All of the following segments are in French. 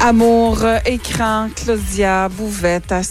Amour, écran, Claudia Bouvette à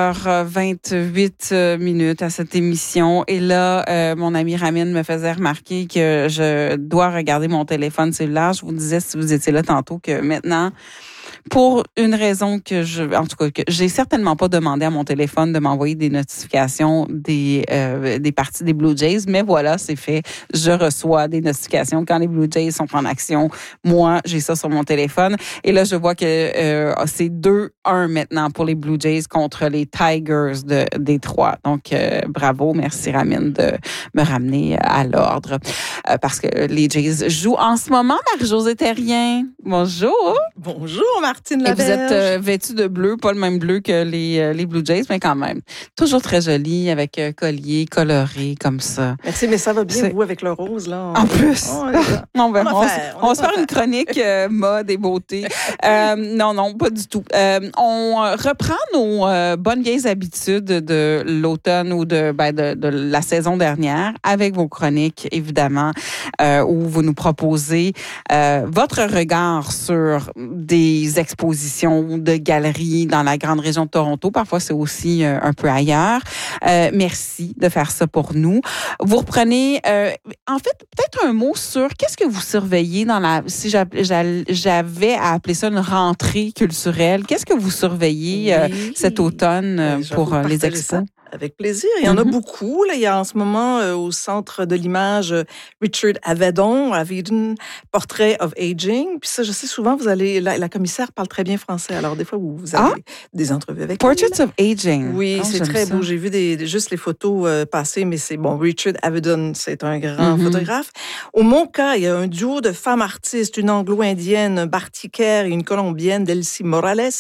16h28 à cette émission. Et là, mon ami Ramine me faisait remarquer que je dois regarder mon téléphone cellulaire. Je vous disais, si vous étiez là tantôt, que maintenant, pour une raison que j'ai certainement pas demandé à mon téléphone de m'envoyer des notifications des parties des Blue Jays, mais voilà, c'est fait. Je reçois des notifications quand les Blue Jays sont en action. Moi, j'ai ça sur mon téléphone. Et là, je vois que c'est 2-1 maintenant pour les Blue Jays contre les Tigers de Détroit. Donc, bravo, merci Ramine de me ramener à l'ordre. Parce que les Jays jouent en ce moment. Marie-Josée Terrien, bonjour. Bonjour, Martine Laberge. Et vous êtes vêtue de bleu, pas le même bleu que les Blue Jays, mais quand même. Toujours très jolie, avec collier coloré comme ça. Merci, mais ça va bien, vous, avec le rose, là. En plus. On va se faire une chronique mode et beauté. Non, pas du tout. On reprend nos bonnes vieilles habitudes de l'automne ou de la saison dernière avec vos chroniques, évidemment, où vous nous proposez votre regard sur des expositions de galeries dans la grande région de Toronto. Parfois, c'est aussi un peu ailleurs. Merci de faire ça pour nous. Vous reprenez, en fait, peut-être un mot sur qu'est-ce que vous surveillez si j'avais à appeler ça une rentrée culturelle, qu'est-ce que vous surveillez cet automne pour les expos? Avec plaisir. Il y en a beaucoup. Là, il y a en ce moment au Centre de l'image Richard Avedon, Portrait of Aging. Puis ça, je sais souvent, vous allez... La commissaire parle très bien français. Alors, des fois, vous avez des entrevues avec Portraits of Aging. Oui, c'est très beau. J'ai vu juste les photos passer, mais c'est bon. Richard Avedon, c'est un grand photographe. Au Monca, il y a un duo de femmes artistes, une anglo-indienne, Barty Kerr, et une colombienne, Delcy Morelos,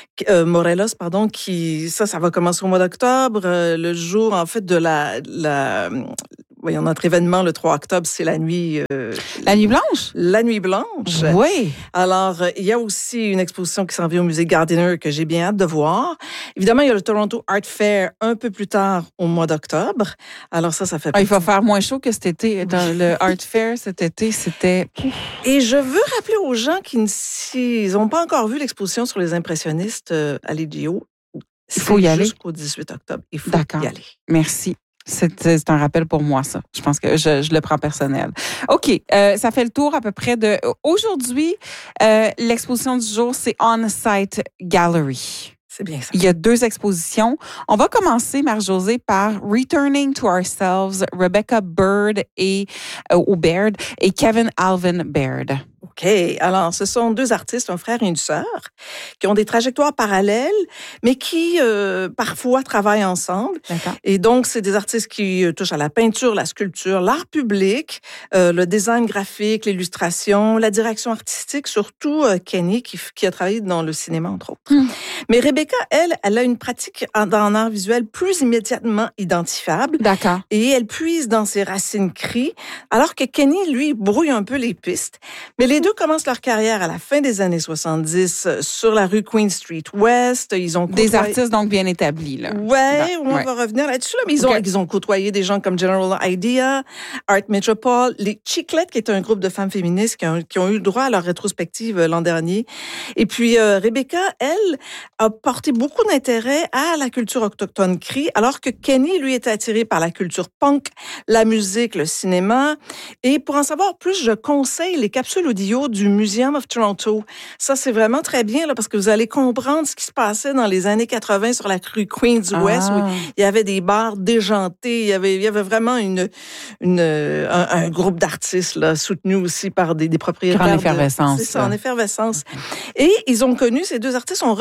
qui... Ça va commencer au mois d'octobre. Le jour, en fait, de notre événement, le 3 octobre, c'est la nuit... La nuit blanche? La nuit blanche. Oui. Alors, il y a aussi une exposition qui s'en vient au musée Gardiner que j'ai bien hâte de voir. Évidemment, il y a le Toronto Art Fair un peu plus tard au mois d'octobre. Alors ça fait... il va faire moins chaud que cet été. Dans le Art Fair, cet été, c'était... Et je veux rappeler aux gens qui n'ont pas encore vu l'exposition sur les impressionnistes à l'IGO. Il faut y aller. Jusqu'au 18 octobre. Il faut y aller. Merci. C'est un rappel pour moi, ça. Je pense que je le prends personnel. OK. Ça fait le tour à peu près de... Aujourd'hui, l'exposition du jour, c'est On-Site Gallery. C'est bien ça. Il y a 2 expositions. On va commencer, Marie-Josée, par Returning to Ourselves, Rebecca Baird et Kevin Alvin Baird. OK. Alors, ce sont 2 artistes, un frère et une sœur, qui ont des trajectoires parallèles, mais qui, parfois, travaillent ensemble. D'accord. Et donc, c'est des artistes qui touchent à la peinture, la sculpture, l'art public, le design graphique, l'illustration, la direction artistique, surtout Kenny, qui a travaillé dans le cinéma, entre autres. Mais Rebecca, elle a une pratique en art visuel plus immédiatement identifiable. D'accord. Et elle puise dans ses racines cries, alors que Kenny, lui, brouille un peu les pistes. Mais les 2 commencent leur carrière à la fin des années 70 sur la rue Queen Street West. Ils ont des artistes donc bien établis, là. On va revenir là-dessus, là. Mais ils ont côtoyé des gens comme General Idea, Art Metropole, les Chiclettes, qui est un groupe de femmes féministes qui ont eu le droit à leur rétrospective l'an dernier. Et puis, Rebecca, elle, a porté beaucoup d'intérêt à la culture autochtone cri, alors que Kenny, lui, était attiré par la culture punk, la musique, le cinéma. Et pour en savoir plus, je conseille les capsules audio du Museum of Toronto. Ça, c'est vraiment très bien, là, parce que vous allez comprendre ce qui se passait dans les années 80 sur la rue Queen's West, où il y avait des bars déjantés, il y avait vraiment un groupe d'artistes, là, soutenu aussi par des propriétaires. En effervescence. C'est ça, en effervescence. Et ils ont connu, ces 2 artistes ont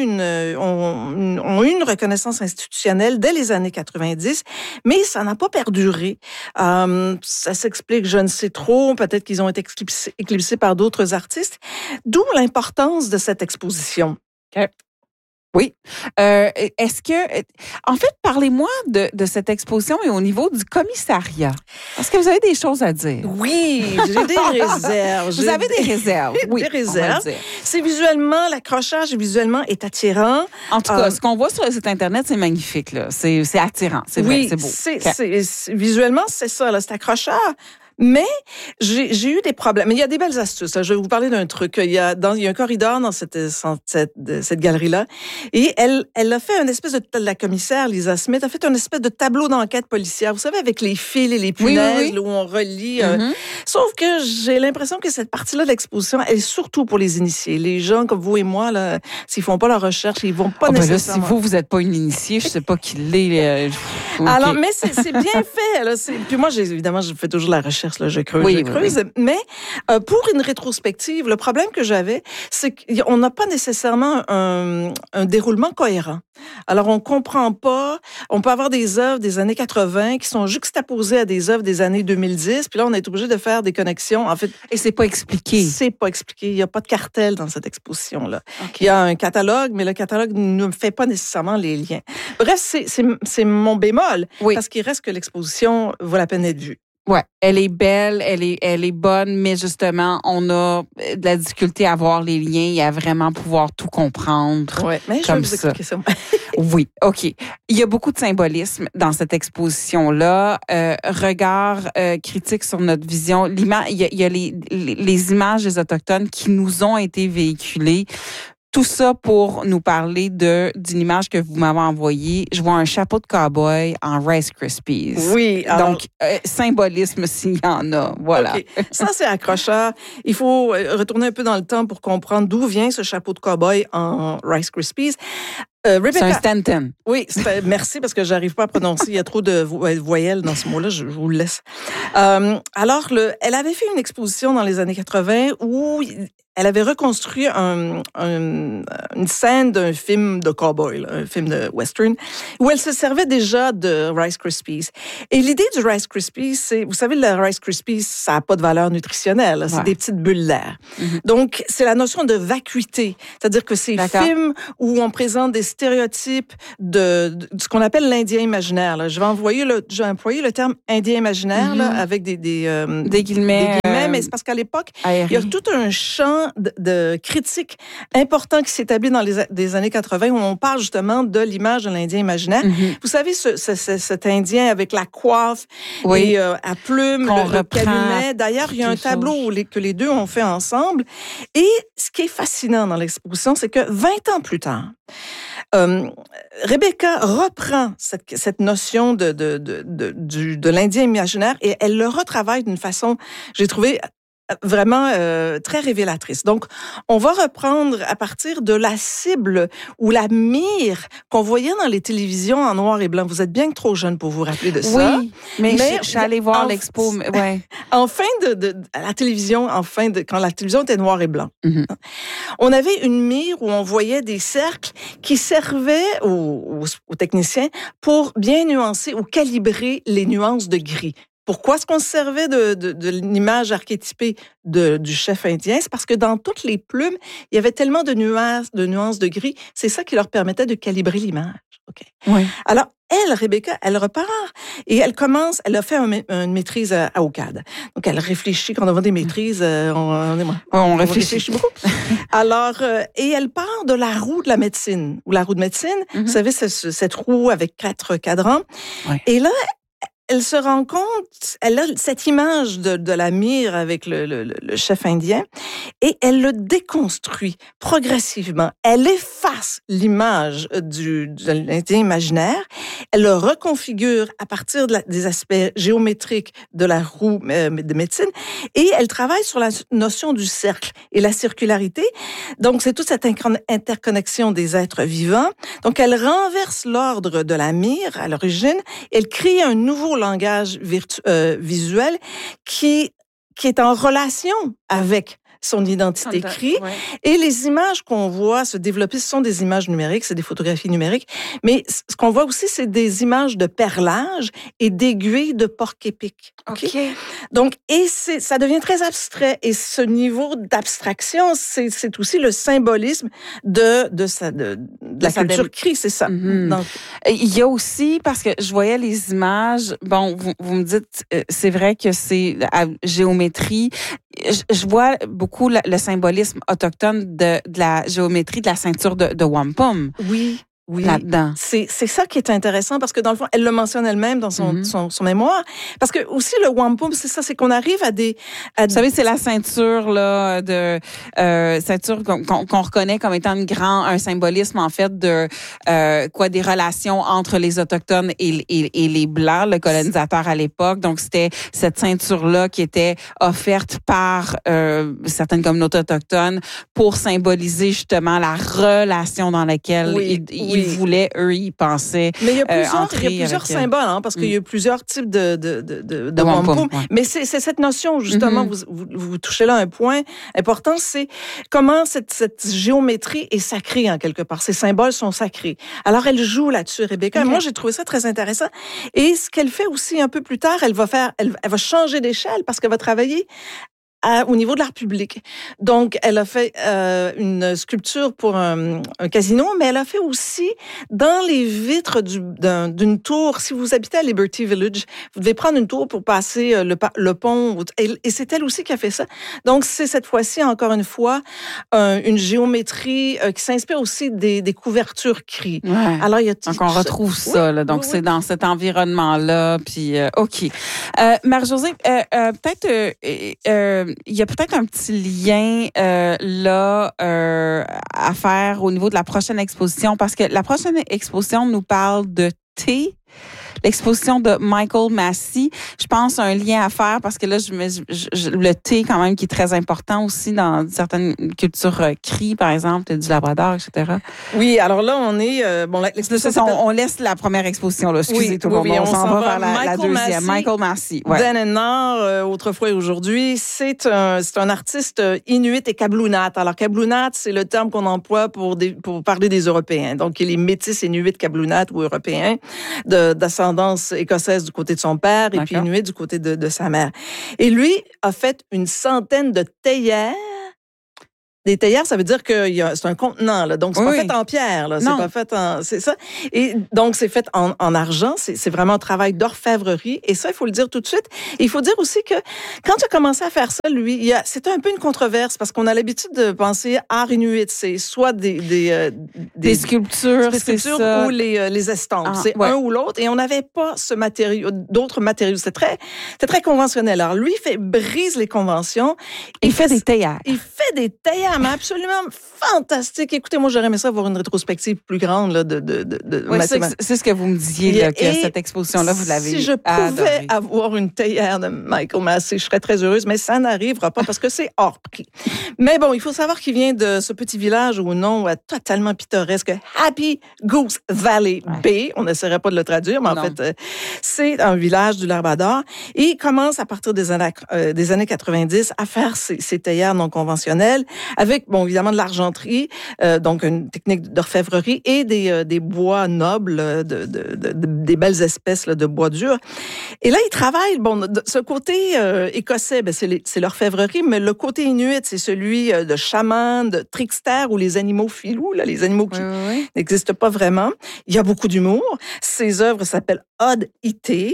eu une reconnaissance institutionnelle dès les années 90, mais ça n'a pas perduré. Ça s'explique, je ne sais trop, peut-être qu'ils ont été éclipsés par d'autres artistes, d'où l'importance de cette exposition. Okay. Oui. Est-ce que... En fait, parlez-moi de cette exposition et au niveau du commissariat. Est-ce que vous avez des choses à dire? Oui, j'ai des réserves. Vous avez des réserves? Oui, des réserves. C'est visuellement, l'accrochage visuellement est attirant. En tout cas, ce qu'on voit sur le site Internet, c'est magnifique, là. C'est attirant, c'est vrai, c'est beau. Visuellement, c'est ça, là, c'est accrocheur. Mais j'ai eu des problèmes. Mais il y a des belles astuces. Je vais vous parler d'un truc. Il y a un corridor dans cette galerie-là. Et elle a fait une espèce la commissaire, Lisa Smith, a fait une espèce de tableau d'enquête policière. Vous savez, avec les fils et les punaises, où on relie. Sauf que j'ai l'impression que cette partie-là de l'exposition, elle est surtout pour les initiés. Les gens comme vous et moi, là, s'ils font pas leur recherche, ils vont pas nécessairement. Là, si vous êtes pas une initiée, je sais pas qui l'est. Okay. Alors, mais c'est bien fait. Là. Puis moi, évidemment, je fais toujours la recherche. Là, je creuse. Oui. Mais pour une rétrospective, le problème que j'avais, c'est qu'on n'a pas nécessairement un déroulement cohérent. Alors, on comprend pas. On peut avoir des œuvres des années 80 qui sont juxtaposées à des œuvres des années 2010. Puis là, on est obligé de faire des connexions. En fait, et c'est pas expliqué. C'est pas expliqué. Il y a pas de cartel dans cette exposition-là. Okay. Il y a un catalogue, mais le catalogue ne fait pas nécessairement les liens. Bref, c'est mon bémol. Oui. Parce qu'il reste que l'exposition vaut la peine d'être vue. Ouais, elle est belle, elle est bonne, mais justement, on a de la difficulté à voir les liens et à vraiment pouvoir tout comprendre. Ouais, mais je vais vous expliquer ça. Oui, OK. Il y a beaucoup de symbolisme dans cette exposition-là. Regard critique sur notre vision. Il y a les images des Autochtones qui nous ont été véhiculées. Tout ça pour nous parler d'une image que vous m'avez envoyée. Je vois un chapeau de cow-boy en Rice Krispies. Oui. Alors... Donc, symbolisme s'il y en a. Voilà. Okay. Ça, c'est accrocheur. Il faut retourner un peu dans le temps pour comprendre d'où vient ce chapeau de cow-boy en Rice Krispies. Rebecca, c'est un Stanton. Oui, merci parce que j'arrive pas à prononcer. Il y a trop de voyelles dans ce mot-là. Je vous le laisse. Alors, elle avait fait une exposition dans les années 80 où elle avait reconstruit une scène d'un film de cowboy, un film de western, où elle se servait déjà de Rice Krispies. Et l'idée du Rice Krispies, c'est, vous savez, le Rice Krispies, ça n'a pas de valeur nutritionnelle. C'est des petites bulles d'air. Donc, c'est la notion de vacuité. C'est-à-dire que c'est film où on présente des stéréotypes de ce qu'on appelle l'Indien imaginaire. Là. Je vais employer le terme Indien imaginaire là, avec des guillemets. Mais c'est parce qu'à l'époque, il y a tout un champ de critique important qui s'établit dans les années 80 où on parle justement de l'image de l'Indien imaginaire. Vous savez, cet Indien avec la coiffe et à plumes, le calumet. D'ailleurs, il y a un tableau que les deux ont fait ensemble. Et ce qui est fascinant dans l'exposition, c'est que 20 ans plus tard, Rebecca reprend cette notion de l'Indien imaginaire et elle le retravaille d'une façon, j'ai trouvé, vraiment très révélatrice. Donc, on va reprendre à partir de la cible ou la mire qu'on voyait dans les télévisions en noir et blanc. Vous êtes bien trop jeune pour vous rappeler de ça. Oui, mais je suis allée voir l'expo. Ouais. En fin à la télévision, quand la télévision était noir et blanc, on avait une mire où on voyait des cercles qui servaient aux techniciens pour bien nuancer ou calibrer les nuances de gris. Pourquoi est-ce qu'on se servait de l'image archétypée du chef indien? C'est parce que dans toutes les plumes, il y avait tellement de nuances de gris. C'est ça qui leur permettait de calibrer l'image. Okay. Oui. Alors, Rebecca, elle repart et elle a fait une maîtrise à OCAD. Donc, elle réfléchit. Quand on a des maîtrises, on réfléchit beaucoup. Alors, et elle part de la roue de la médecine, ou la roue de médecine. Vous savez, cette roue avec 4 cadrans. Oui. Et là, elle se rend compte, elle a cette image de la mire avec le chef indien et elle le déconstruit progressivement. Elle efface l'image de l'Indien imaginaire, elle le reconfigure à partir des aspects géométriques de la roue de médecine et elle travaille sur la notion du cercle et la circularité. Donc, c'est toute cette interconnexion des êtres vivants. Donc, elle renverse l'ordre de la mire à l'origine, elle crée un nouveau langage visuel qui est en relation avec son identité écrite. Ouais. Et les images qu'on voit se développer, ce sont des images numériques, c'est des photographies numériques, mais ce qu'on voit aussi, c'est des images de perlage et d'aiguilles de porc-épic. Okay. Donc, ça devient très abstrait. Et ce niveau d'abstraction, c'est aussi le symbolisme de la culture cri, c'est ça. Donc, il y a aussi, parce que je voyais les images, bon, vous me dites, c'est vrai que c'est à géométrie. Je vois beaucoup le symbolisme autochtone de la géométrie de la ceinture de wampum. Oui. là-dedans. C'est ça qui est intéressant parce que dans le fond, elle le mentionne elle-même dans son mémoire. Parce que aussi le wampum, c'est ça, c'est qu'on arrive à des... Vous savez, c'est la ceinture là ceinture qu'on reconnaît comme étant un symbolisme en fait de des relations entre les autochtones et les blancs, le colonisateur à l'époque. Donc c'était cette ceinture là qui était offerte par certaines communautés autochtones pour symboliser justement la relation dans laquelle ils voulaient, eux, ils pensaient. Mais il y a plusieurs symboles, parce qu'il y a plusieurs types de wampum. Ouais. Mais c'est cette notion, justement, vous touchez là un point important, c'est comment cette géométrie est sacrée, en quelque part. Ces symboles sont sacrés. Alors, elle joue là-dessus, Rebecca. Moi, j'ai trouvé ça très intéressant. Et ce qu'elle fait aussi un peu plus tard, elle va changer d'échelle parce qu'elle va travailler au niveau de l'art public. Donc, elle a fait une sculpture pour un casino, mais elle a fait aussi dans les vitres d'une tour. Si vous habitez à Liberty Village, vous devez prendre une tour pour passer le pont. Et c'est elle aussi qui a fait ça. Donc, c'est cette fois-ci, encore une fois, une géométrie qui s'inspire aussi des couvertures cris. Ouais. Alors, il y a donc, on retrouve ça. Là. Donc, c'est dans cet environnement-là. Puis, OK. Marie-Josée, peut-être... il y a peut-être un petit lien là à faire au niveau de la prochaine exposition parce que la prochaine exposition nous parle de thé. L'exposition de Michael Massey, je pense un lien à faire parce que là, le thé quand même qui est très important aussi dans certaines cultures cri, par exemple, du Labrador, etc. Oui, alors là, on est... on laisse la première exposition, là, excusez tout le monde. On s'en va vers la deuxième. Michael Massey. Ouais. Dan and Nar, autrefois et aujourd'hui, c'est un artiste inuit et kabloonat. Alors, kabloonat, c'est le terme qu'on emploie pour parler des Européens. Donc, il est métis inuit, kabloonat ou européen, d'ascendance écossaise du côté de son père et puis inuit du côté de sa mère. Et lui a fait une centaine de théières. Des théières, ça veut dire que c'est un contenant, là. Donc, c'est pas fait en pierre, là. C'est pas fait c'est ça. Et donc, c'est fait en argent. C'est vraiment un travail d'orfèvrerie. Et ça, il faut le dire tout de suite. Et il faut dire aussi que quand il a commencé à faire ça, lui, c'était un peu une controverse parce qu'on a l'habitude de penser art inuit. C'est soit des sculptures, c'est ça. Ou les estampes. C'est un ou l'autre. Et on n'avait pas d'autres matériaux. C'était très conventionnel. Alors, lui, brise les conventions. Il fait des théières. Il fait des théières. Mais absolument fantastique. Écoutez, moi, j'aurais aimé ça avoir une rétrospective plus grande là, c'est ce que vous me disiez, là, que cette exposition-là, vous l'avez Si je pouvais avoir une théière de Michael Massey, je serais très heureuse, mais ça n'arrivera pas parce que c'est hors prix. Mais bon, il faut savoir qu'il vient de ce petit village au nom totalement pittoresque, Happy Goose Valley Bay. On n'essaierait pas de le traduire, mais en fait, c'est un village du Labrador. Et il commence à partir des années 90 à faire ces théières non conventionnelles avec, évidemment, de l'argenterie, donc une technique d'orfèvrerie et des bois nobles, des belles espèces là, de bois dur. Et là, il travaille, ce côté écossais, c'est l'orfèvrerie, mais le côté inuit, c'est celui de chaman, de trickster ou les animaux filous, là, les animaux qui n'existent pas vraiment. Il y a beaucoup d'humour. Ses œuvres s'appellent Oddity,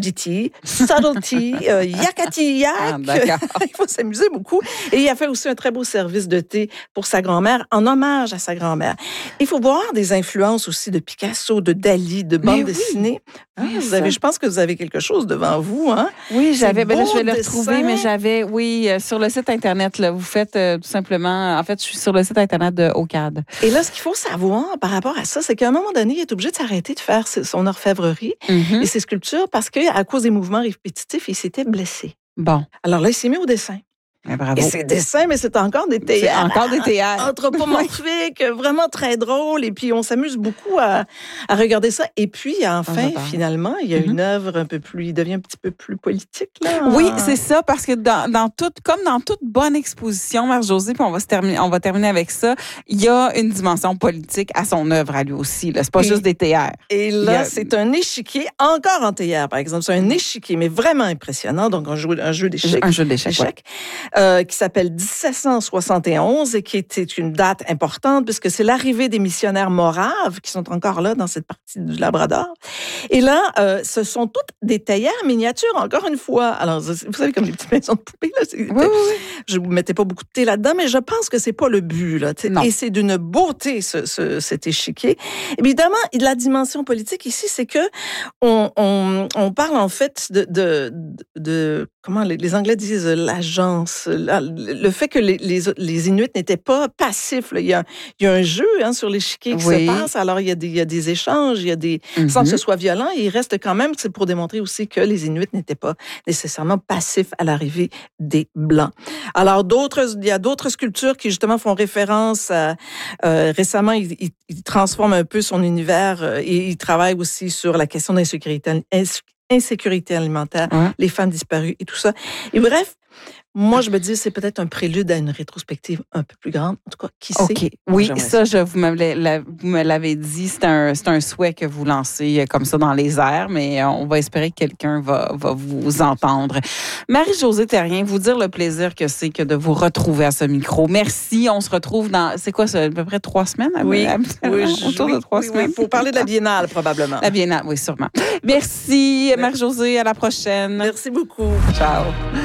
Subtlety, Yakati Yak. Il faut s'amuser beaucoup. Et il a fait aussi un très beau service de thé pour sa grand-mère, en hommage à sa grand-mère. Il faut voir des influences aussi de Picasso, de Dali, de bande dessinée. Je pense que vous avez quelque chose devant vous, hein? Oui, j'avais. Là, je vais le retrouver, mais j'avais, sur le site Internet, là, vous faites tout simplement. En fait, je suis sur le site Internet de OCAD. Et là, ce qu'il faut savoir par rapport à ça, c'est qu'à un moment donné, il est obligé de s'arrêter de faire son orfèvrerie et ses sculptures parce qu'à cause des mouvements répétitifs, il s'était blessé. Bon. Alors là, il s'est mis au dessin. Bravo. Et c'est dessins, mais c'est encore des théâtres. C'est encore des théâtres. Anthropomorphiques, vraiment très drôles. Et puis, on s'amuse beaucoup à regarder ça. Et puis, enfin, finalement, il y a une œuvre il devient un petit peu plus politique, là. Oui, c'est ça, parce que comme dans toute bonne exposition, Marie-Josée, puis on va terminer avec ça, il y a une dimension politique à son œuvre, à lui aussi, là. C'est pas juste des théâtres. Et là, c'est un échiquier, encore en théâtre, par exemple. C'est un échiquier, mais vraiment impressionnant. Donc, un jeu d'échecs. Un jeu d'échecs, qui s'appelle 1771 et qui était une date importante puisque c'est l'arrivée des missionnaires moraves qui sont encore là dans cette partie du Labrador. Et là, ce sont toutes des théières miniatures, encore une fois. Alors, vous savez, comme les petites maisons de poupées, là. Oui. Je ne mettais pas beaucoup de thé là-dedans, mais je pense que c'est pas le but, là. Et c'est d'une beauté, cet échiquier. Évidemment, la dimension politique ici, c'est que on parle, en fait, de comment les Anglais disent l'agence, le fait que les Inuits n'étaient pas passifs. Là. Il y a un jeu sur l'échiquier qui se passe. Alors, il y a des échanges, il y a des sans que ce soit violent. Et il reste quand même, c'est pour démontrer aussi que les Inuits n'étaient pas nécessairement passifs à l'arrivée des Blancs. Alors, il y a d'autres sculptures qui justement font référence à récemment, il transforme un peu son univers et il travaille aussi sur la question d'insécurité alimentaire, les femmes disparues et tout ça. Et bref, moi, je me dis, c'est peut-être un prélude à une rétrospective un peu plus grande. En tout cas, qui sait? OK. Oui, ça, vous me l'avez dit, c'est un souhait que vous lancez comme ça dans les airs, mais on va espérer que quelqu'un va vous entendre. Marie-Josée Therrien, vous dire le plaisir que c'est que de vous retrouver à ce micro. Merci. On se retrouve dans, c'est quoi ça, à peu près 3 semaines? Autour de 3 semaines. Pour parler de la Biennale, probablement. La Biennale, oui, sûrement. Merci, Marie-Josée. À la prochaine. Merci beaucoup. Ciao.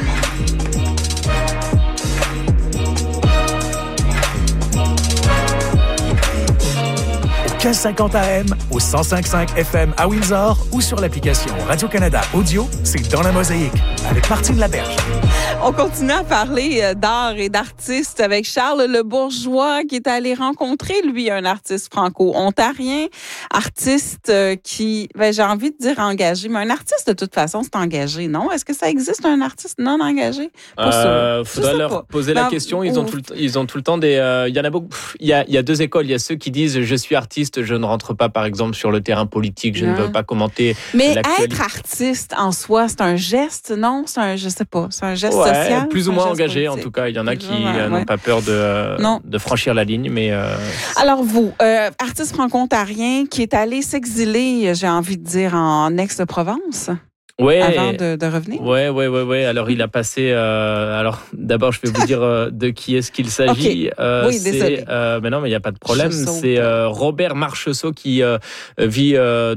1550 AM, au 105.5 FM à Windsor ou sur l'application Radio-Canada Audio, c'est Dans la Mosaïque avec Martine Laberge. On continue à parler d'art et d'artistes avec Charles Le Bourgeois qui est allé rencontrer, lui, un artiste franco-ontarien, artiste qui, j'ai envie de dire engagé, mais un artiste de toute façon, c'est engagé, non? Est-ce que ça existe un artiste non engagé? Faudrait leur poser la question. Ils ont tout le temps des... Il y en a beaucoup. Il y a 2 écoles. Il y a ceux qui disent « je suis artiste, je ne rentre pas, par exemple, sur le terrain politique, je ne veux pas commenter l'actualité. » Mais être artiste en soi, c'est un geste, non? Je sais pas, c'est un geste social? Plus ou moins engagé, en tout cas. Il y en a qui n'ont pas peur de franchir la ligne, mais... Alors vous, artiste franco-ontarien qui est allé s'exiler, j'ai envie de dire, en Aix-de-Provence? Avant de revenir? Ouais. Alors, il a passé... alors, d'abord, je vais vous dire de qui est-ce qu'il s'agit. Okay. Désolé. Mais non, mais il n'y a pas de problème. C'est Robert Marchessault qui vit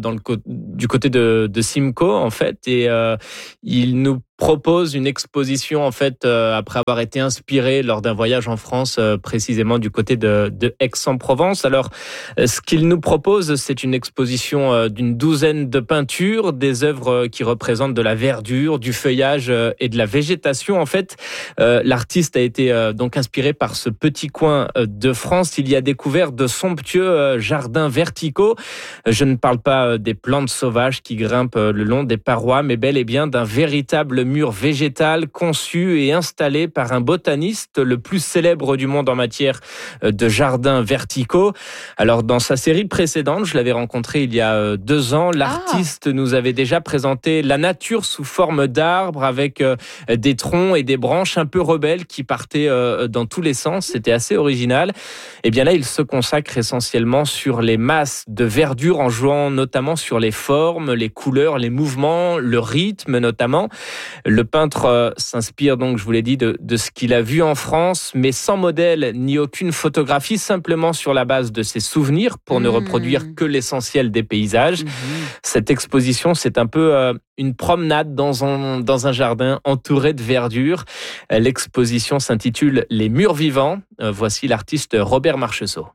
du côté de Simcoe, en fait. Et il nous propose une exposition, en fait, après avoir été inspiré lors d'un voyage en France, précisément du côté de Aix-en-Provence. Alors, ce qu'il nous propose, c'est une exposition d'une 12aine de peintures, des œuvres qui représentent de la verdure, du feuillage et de la végétation. En fait, l'artiste a été donc inspiré par ce petit coin de France. Il y a découvert de somptueux jardins verticaux. Je ne parle pas des plantes sauvages qui grimpent le long des parois, mais bel et bien d'un véritable mur végétal conçu et installé par un botaniste le plus célèbre du monde en matière de jardins verticaux. Alors, dans sa série précédente, je l'avais rencontré il y a 2 ans, l'artiste nous avait déjà présenté la nature sous forme d'arbres avec des troncs et des branches un peu rebelles qui partaient dans tous les sens. C'était assez original. Et bien là, il se consacre essentiellement sur les masses de verdure en jouant notamment sur les formes, les couleurs, les mouvements, le rythme notamment. Le peintre s'inspire donc, je vous l'ai dit, de ce qu'il a vu en France, mais sans modèle ni aucune photographie, simplement sur la base de ses souvenirs pour ne reproduire que l'essentiel des paysages. Cette exposition, c'est un peu une promenade dans un jardin entouré de verdure. L'exposition s'intitule « Les murs vivants ». Voici l'artiste Robert Marchessault.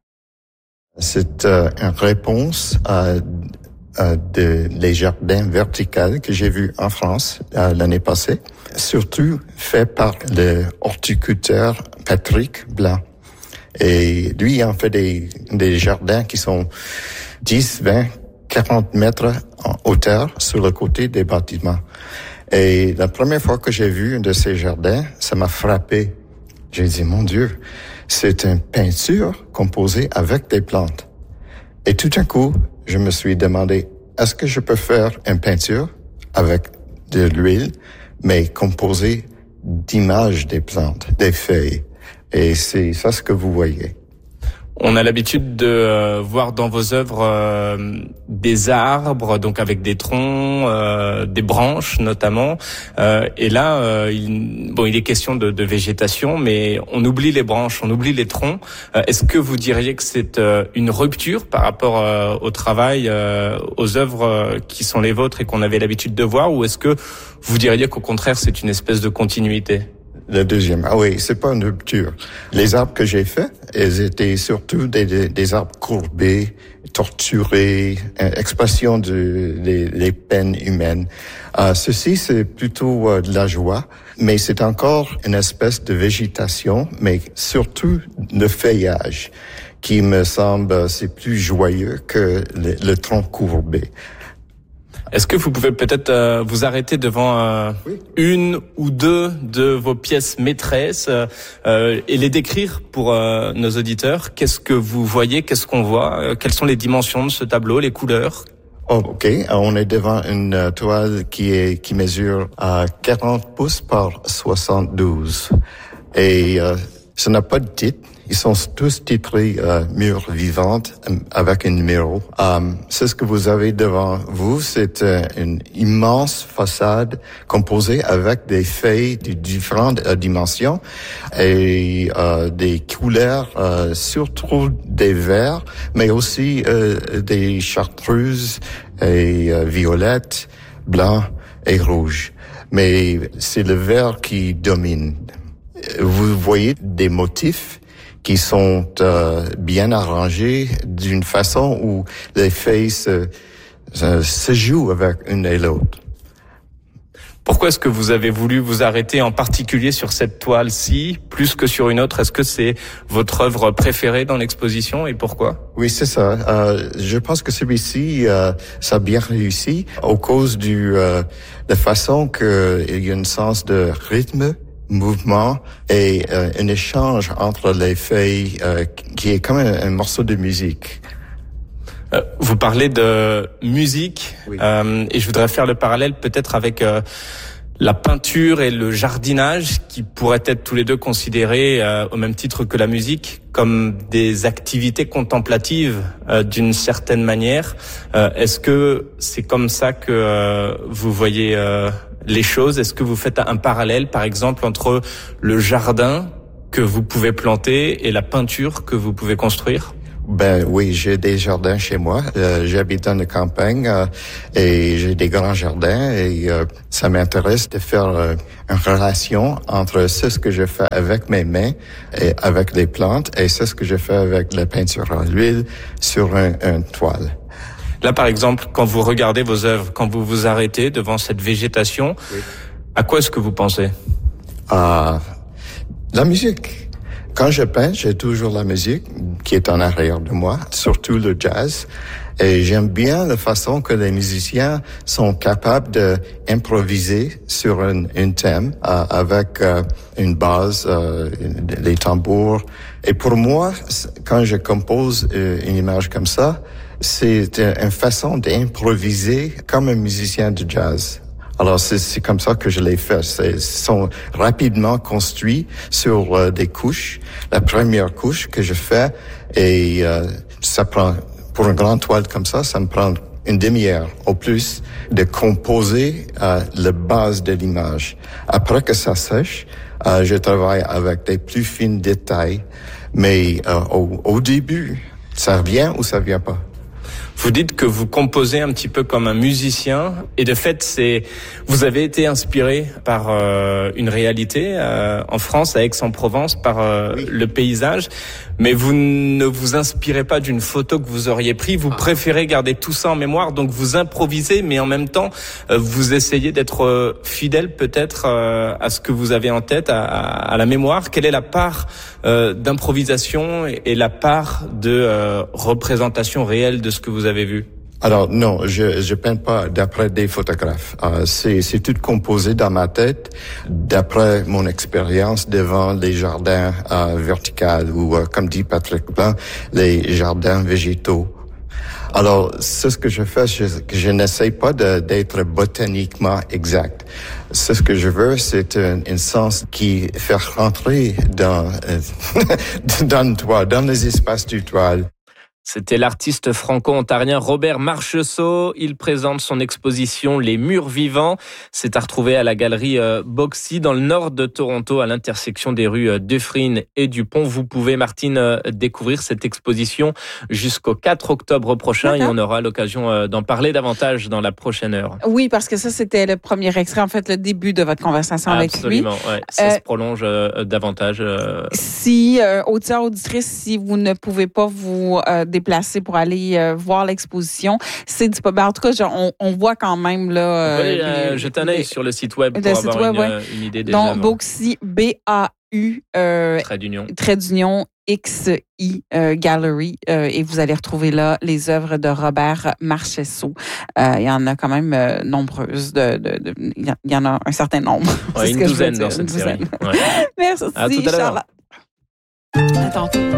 C'est une réponse à les jardins verticaux que j'ai vus en France l'année passée, surtout fait par le horticulteur Patrick Blanc. Et lui, il en fait des jardins qui sont 10, 20, 40 mètres en hauteur sur le côté des bâtiments. Et la première fois que j'ai vu un de ces jardins, ça m'a frappé. J'ai dit, mon Dieu, c'est une peinture composée avec des plantes. Et tout d'un coup, je me suis demandé, est-ce que je peux faire une peinture avec de l'huile, mais composée d'images des plantes, des feuilles? Et c'est ça ce que vous voyez. On a l'habitude de voir dans vos œuvres des arbres, donc avec des troncs, des branches notamment. Et là, il est question de végétation, mais on oublie les branches, on oublie les troncs. Est-ce que vous diriez que c'est une rupture par rapport au travail, aux œuvres qui sont les vôtres et qu'on avait l'habitude de voir, ou est-ce que vous diriez qu'au contraire, c'est une espèce de continuité? Le deuxième, oui, c'est pas une rupture. Les arbres que j'ai faits, ils étaient surtout des arbres courbés, torturés, expression des peines humaines. Ceci, c'est plutôt de la joie, mais c'est encore une espèce de végétation, mais surtout le feuillage, qui me semble, c'est plus joyeux que le tronc courbé. Est-ce que vous pouvez peut-être vous arrêter devant une ou deux de vos pièces maîtresses et les décrire pour nos auditeurs? Qu'est-ce que vous voyez? Qu'est-ce qu'on voit? Quelles sont les dimensions de ce tableau, les couleurs? Oh, OK. On est devant une toile qui mesure 40 pouces par 72. Et ça n'a pas de titre. Ils sont tous titrés Murs vivantes avec un numéro. C'est ce que vous avez devant vous. C'est une immense façade composée avec des feuilles de différentes dimensions et des couleurs, surtout des verts, mais aussi des chartreuses et violettes, blancs et rouges. Mais c'est le vert qui domine. Vous voyez des motifs qui sont bien arrangés d'une façon où les feuilles se jouent avec une et l'autre. Pourquoi est-ce que vous avez voulu vous arrêter en particulier sur cette toile-ci, plus que sur une autre? Est-ce que c'est votre œuvre préférée dans l'exposition et pourquoi? Oui, c'est ça. Je pense que celui-ci, ça a bien réussi au cause de façon qu'il y a un sens de rythme, mouvement et un échange entre les feuilles qui est comme un morceau de musique. Vous parlez de musique, oui. Et je voudrais faire le parallèle peut-être avec la peinture et le jardinage qui pourraient être tous les deux considérés au même titre que la musique comme des activités contemplatives d'une certaine manière. Est-ce que c'est comme ça que vous voyez les choses? Est-ce que vous faites un parallèle, par exemple, entre le jardin que vous pouvez planter et la peinture que vous pouvez construire? Ben oui, j'ai des jardins chez moi. J'habite dans la campagne et j'ai des grands jardins et ça m'intéresse de faire une relation entre ce que je fais avec mes mains et avec les plantes et ce que je fais avec la peinture à l'huile sur une toile. Là, par exemple, quand vous regardez vos œuvres, quand vous vous arrêtez devant cette végétation, oui. À quoi est-ce que vous pensez? La musique. Quand je peins, j'ai toujours la musique qui est en arrière de moi, surtout le jazz. Et j'aime bien la façon que les musiciens sont capables d'improviser sur un thème avec une base, les tambours. Et pour moi, quand je compose une image comme ça, c'est une façon d'improviser comme un musicien de jazz. Alors, c'est comme ça que je les fais. Ils sont rapidement construits sur des couches. La première couche que je fais, et ça prend, pour une grande toile comme ça me prend une demi-heure au plus de composer la base de l'image. Après que ça sèche, je travaille avec des plus fins détails. Mais au début, ça vient ou ça vient pas? Vous dites que vous composez un petit peu comme un musicien et de fait, vous avez été inspiré par une réalité en France, à Aix-en-Provence, par oui. Le paysage, mais vous ne vous inspirez pas d'une photo que vous auriez prise, vous préférez garder tout ça en mémoire, donc vous improvisez, mais en même temps, vous essayez d'être fidèle peut-être à ce que vous avez en tête, à la mémoire. Quelle est la part d'improvisation et la part de représentation réelle de ce que vous avez vu? Alors non, je peins pas d'après des photographes. C'est tout composé dans ma tête d'après mon expérience devant les jardins verticaux ou comme dit Patrick Blanc, les jardins végétaux. Alors, c'est ce que je fais, je n'essaie pas d'être botaniquement exact. C'est ce que je veux, c'est un sens qui fait rentrer dans toi, dans les espaces du toile. C'était l'artiste franco-ontarien Robert Marchessault. Il présente son exposition Les Murs Vivants. C'est à retrouver à la galerie Boxy dans le nord de Toronto, à l'intersection des rues Dufferin et Dupont. Vous pouvez, Martine, découvrir cette exposition jusqu'au 4 octobre prochain. D'accord. Et on aura l'occasion d'en parler davantage dans la prochaine heure. Oui, parce que ça, c'était le premier extrait, en fait, le début de votre conversation avec lui. Absolument, ouais. Ça se prolonge davantage. Si, auditeurs, auditrices, si vous ne pouvez pas vous déplacer pour aller voir l'exposition, c'est disponible. En tout cas, on voit quand même là. Vous pouvez jeter un œil sur le site web pour avoir une idée déjà. Donc, Boxy, B-A-U, trait d'union, XI Gallery, et vous allez retrouver là les œuvres de Robert Marchessault. Il y en a quand même nombreuses. Il y en a un certain nombre. Ouais, une douzaine dans cette série. Ouais. Merci, à tout à l'heure. Charles. À tantôt.